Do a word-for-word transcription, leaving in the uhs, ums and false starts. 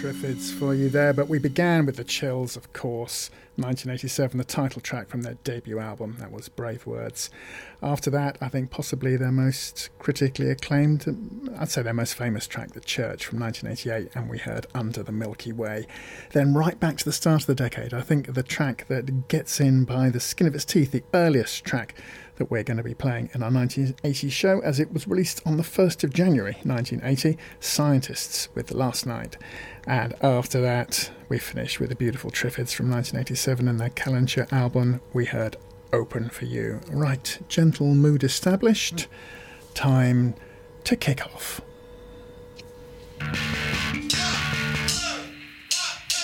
Triffids for you there, but we began with the Chills, of course. nineteen eighty-seven, the title track from their debut album, that was Brave Words. After that, I think possibly their most critically acclaimed, I'd say their most famous track, The Church, from nineteen eighty-eight, and we heard Under the Milky Way. Then right back to the start of the decade, I think the track that gets in by the skin of its teeth, the earliest track that we're going to be playing in our nineteen eighty show, as it was released on the first of January nineteen eighty, Scientists with Last Night. And after that, we finished with the beautiful Triffids from nineteen eighty-seven and their Kalancha album. We heard Open for You. Right, gentle mood established. Time to kick off.